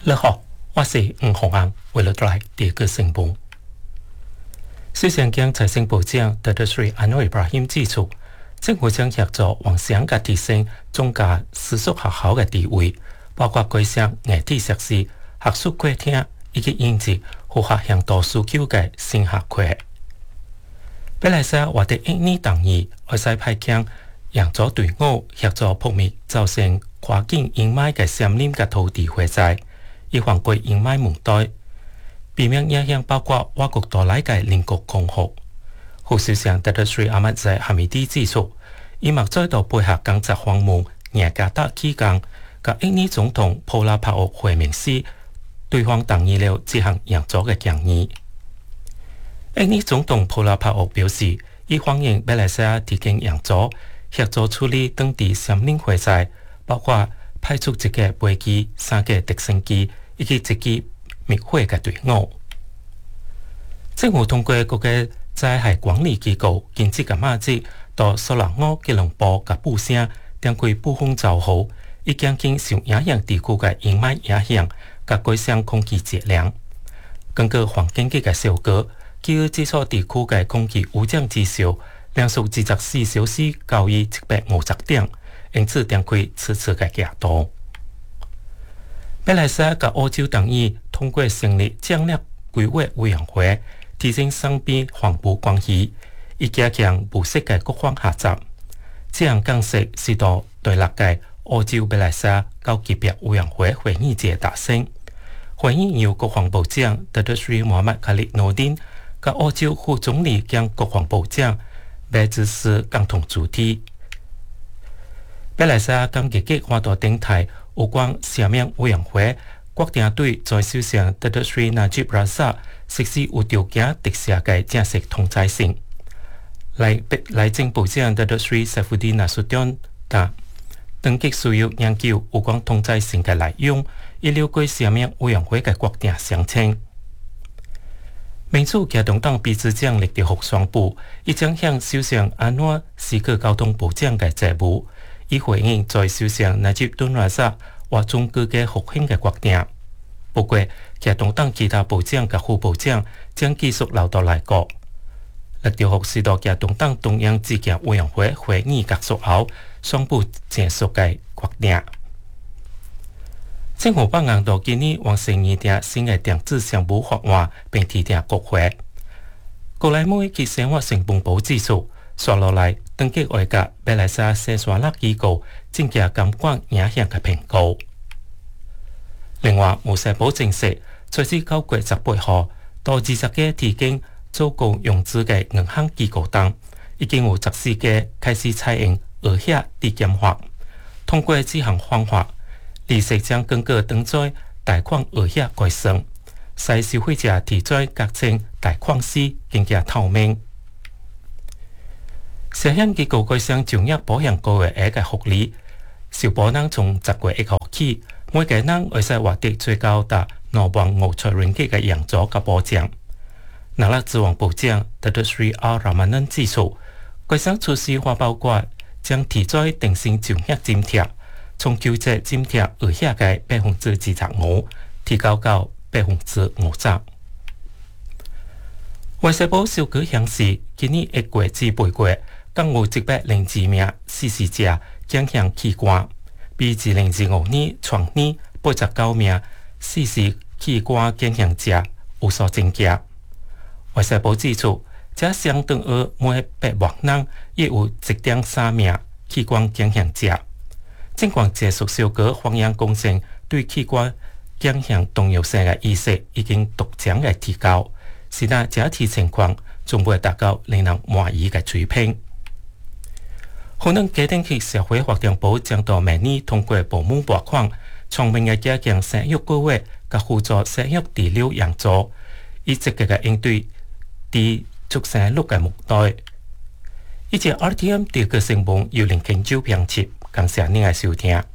你好，我是吴宏安，为了带来第一个新闻。首相兼财政部长特德瑞安诺伊布拉欣指出，政府将协助往上嘅提升中介私塾學校嘅地位，包括改善硬體設施、學術過廳以及引進符合向度需求嘅新學區。本來說我哋一年等於愛使派遣洋組隊伍協助撲滅造成跨境營賣嘅閃靈嘅土地負債，以防過營賣門袋，避免影響包括我國島內嘅鄰國公學。副首相特德瑞阿麥在哈米蒂指出，伊目再度配合工作項目雅加達期間，甲印尼總統普拉帕沃會面時，對方同意了執行洋組嘅建議。印尼總統普拉帕沃表示，伊歡迎馬來西亞提供洋組協助處理當地閃靈負債，包括派出一個飛機、3個直升機以及一支滅火嘅隊伍。政府通過各個災害管理機構緊急嘅馬子到蘇蘭澳吉隆坡嘅布省，展開暴風造好，以減輕受影響地區嘅營賣影響，及改善空氣質量。根據環境局嘅數據，基於這所地區嘅空氣污染指數連續24小時高於150點，因此展開此次嘅行動。馬來西亞及澳洲等意通過成立戰略規劃委員會，提升雙邊環保關係，以加強務實嘅各方合作。這樣共識是到對立嘅澳洲馬來西亞高級別委員會會議者達成。會議由國防部長特德瑞穆罕默卡利諾丁及澳洲副總理兼國防部長貝茲斯共同主題。馬來西亞今日嘅發到頂台有關社名委員會決定對在首相特德瑞納吉布拉薩實施有條件特赦嘅正式通知信。內政部長特德瑞塞夫迪納蘇頓答，當局需要研究有關通知信嘅內容，以了解社名委員會嘅決定詳情。民主行動黨秘書長李德福宣布，已將向首相安華時刻交通部長嘅職務，以回應在首相納吉敦拉薩或中國嘅復興嘅決定。不過，行動黨其他部長及副部長將繼續留到內閣。李德福是到行動黨中央資格委員會會議結束後，宣布結束嘅決定。政府北硬道今年完成擬定新嘅電子商務法案，並提定國會。國內每其生活成本保指數，刷落來登記外國馬來西亞生產力機構正價監管影響嘅評估。另外，無社保證實，隨至9月18號到20個提供做公融資嘅銀行機構等，已經有14個開始採用額下遞減法。通過這項方法，利息將更加當在貸款額下計算，使消費者提在確清貸款時更加透明。社險機構改善就業保險個月嘅福利，受保人從10月1號起，每個人會使獲得最高達250,000嘅援助及保障。納勒資源部長特德瑞阿拉曼恩指出，改善措施或包括將提在定性就業津貼，從9折津貼額下嘅25%提高到50%。衛生部數據顯示，今年1月至8月，共有102名逝世者捐獻器官，比2025年全年89名逝世器官捐獻者有所增加。衛生部指出，這相當於每100萬人亦有1.3名器官捐獻者。儘管這數據反映公眾對器官捐獻重要性嘅意識已經逐漸嘅提高，是但這體情況仲未達到令人滿意嘅水平。可能家庭及社會發展部將到明年通過部門撥款，全面嘅加強生育計劃及輔助生育治療援助，以積極嘅應對低出生率嘅目標。以及 RTM 第一個新聞由林慶洲編輯，感謝您嘅收聽。